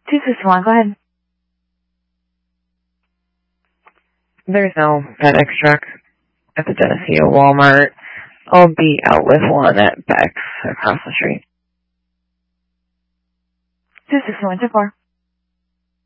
261, go ahead. There's no FedEx truck at the Geneseo Walmart. I'll be out with one at Beck's across the street. 261, 24.